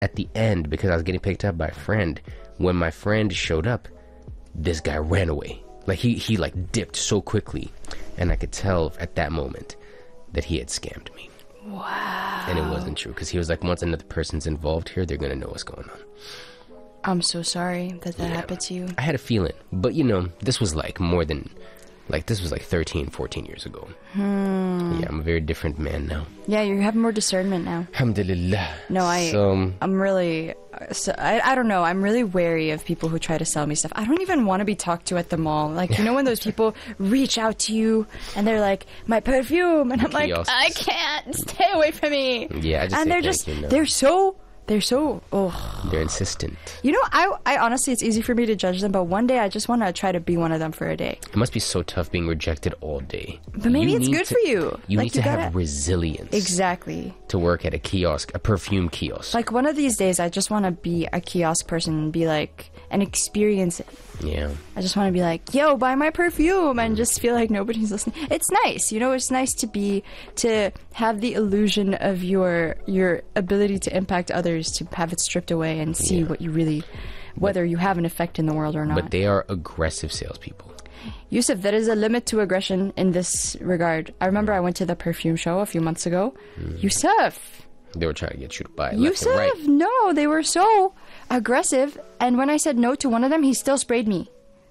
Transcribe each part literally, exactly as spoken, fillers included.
at the end, because I was getting picked up by a friend, when my friend showed up, this guy ran away. Like, he, he like, dipped so quickly. And I could tell at that moment that he had scammed me. Wow. And it wasn't true, because he was like, once another person's involved here, they're going to know what's going on. I'm so sorry that that Yeah. happened to you. I had a feeling. But, you know, this was like more than... Like, this was like thirteen, fourteen years ago. Hmm. Yeah, I'm a very different man now. Yeah, you have more discernment now. Alhamdulillah. No, I, So, I'm really, so, I, I don't know. I'm really wary of people who try to sell me stuff. I don't even want to be talked to at the mall. Like, you know when those people reach out to you and they're like, my perfume, and I'm like, Kiosks. I can't, stay away from me. yeah, I just And say they're thank just, you, no. they're so, they're so, oh. They're insistent. You know, I, I honestly, it's easy for me to judge them, but one day I just want to try to be one of them for a day. It must be so tough being rejected all day. But maybe You it's need good to- for you. You Like, need you to have gotta- resilience Exactly. to work at a kiosk, a perfume kiosk. Like, one of these days, I just want to be a kiosk person and be like, and experience it. Yeah. I just want to be like, yo, buy my perfume, and just feel like nobody's listening. It's nice, you know, it's nice to be, to have the illusion of your your ability to impact others, to have it stripped away and see Yeah. what you really, whether you have an effect in the world or not. But they are aggressive salespeople. Yusuf, there is a limit to aggression in this regard. I remember I went to the perfume show a few months ago. Yusuf, They were trying to get you to buy left Yusuf, and right. no, they were so aggressive. And when I said no to one of them, he still sprayed me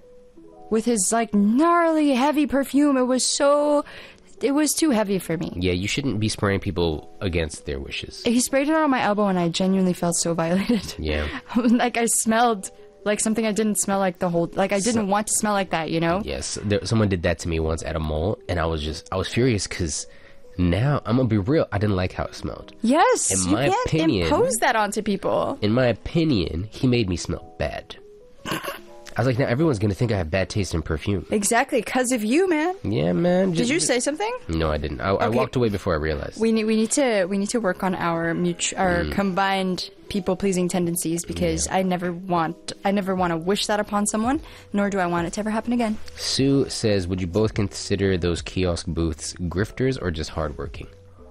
with his like gnarly, heavy perfume. It was so, it was too heavy for me. Yeah, you shouldn't be spraying people against their wishes. He sprayed it on my elbow, and I genuinely felt so violated. Yeah. Like I smelled like something I didn't smell like the whole. Like I didn't want to smell like that, you know? Yes. There, someone did that to me once at a mall, and I was just, I was furious because now, I'm going to be real, I didn't like how it smelled. Yes, In you my can't opinion- impose that onto people. In my opinion, he made me smell bad. I was like, now everyone's going to think I have bad taste in perfume. Exactly, because of you, man. Yeah, man. Did just- you say something? No, I didn't. I, I Okay. walked away before I realized. We need we need to we need to work on our mutual our Mm. combined people pleasing tendencies, because I never want I never want to wish that upon someone, nor do I want it to ever happen again. Sue says, would you both consider those kiosk booths grifters or just hardworking?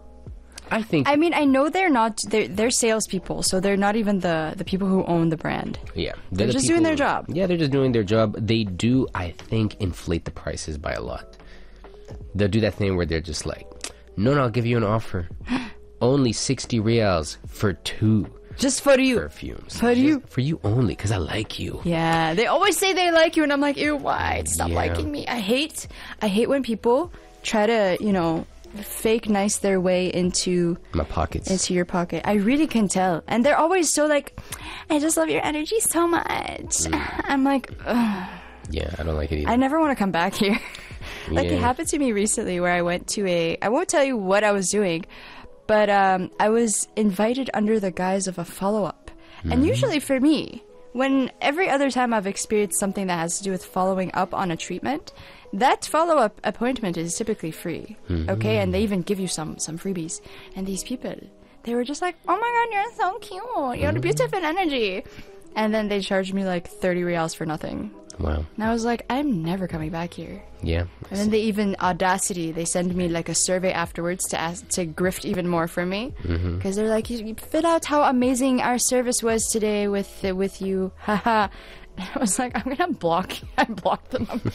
I think, I mean, I know they're not they're they're salespeople, so they're not even the the people who own the brand. yeah. They're the just doing their people- job. Yeah, they're just doing their job. They do, I think, inflate the prices by a lot. They'll do that thing where they're just like, no, no, I'll give you an offer. Only sixty reals for two Just for you. perfumes. For Just you. For you only, because I like you. Yeah, they always say they like you, and I'm like, ew, why? Stop Yeah. liking me. I hate, I hate when people try to, you know, fake nice their way into My pockets. into your pocket. I really can tell, and they're always so like, I just love your energy so much. I'm like, ugh. yeah, I don't like it either. I never want to come back here. Like it Yeah. happened to me recently, where I went to a. I won't tell you what I was doing, but um, I was invited under the guise of a follow up, and usually for me, when every other time I've experienced something that has to do with following up on a treatment, that follow-up appointment is typically free. Okay, and they even give you some some freebies. And these people, they were just like, oh my god, you're so cute, you have a beautiful energy, and then they charged me like thirty reals for nothing. Wow. And I was like, I'm never coming back here. Yeah. And then they even, audacity, they send me like a survey afterwards to ask, to grift even more from me, because they're like, you, you fit out how amazing our service was today with uh, with you, haha. I was like, I'm gonna block. I blocked the number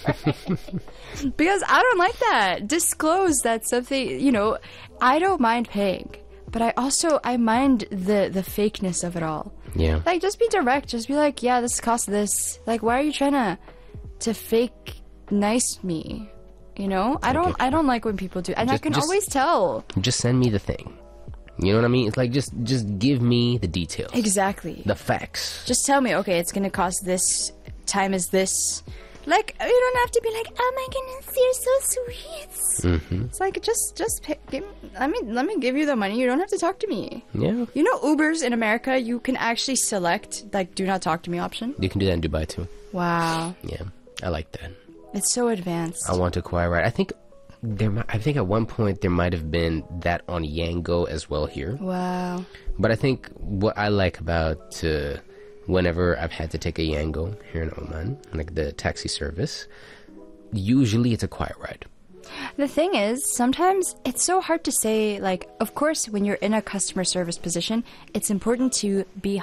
because I don't like that. Disclose that something. You know, I don't mind paying, but I also I mind the the fakeness of it all. Yeah. Like, just be direct. Just be like, yeah, this costs this. Like, why are you trying to to fake nice me? You know, I don't I don't like when people do, and I Just- can just- always tell. Just send me the thing. You know what I mean? It's like, just just give me the details. Exactly. The facts. Just tell me, okay, it's gonna cost this. Time is this. Like, you don't have to be like, oh my goodness, you're so sweet. Mm-hmm. It's like, just, just pay, give, let me, let me give you the money. You don't have to talk to me. Yeah. You know, Ubers in America, you can actually select like, do not talk to me option. You can do that in Dubai too. Wow, Yeah. I like that. it's so advanced. I want to quiet ride. I think there mi- I think at one point there might have been that on Yango as well here. Wow. But I think what I like about uh, whenever I've had to take a Yango here in Oman, like the taxi service, usually it's a quiet ride. The thing is, sometimes it's so hard to say, like, of course, when you're in a customer service position, it's important to be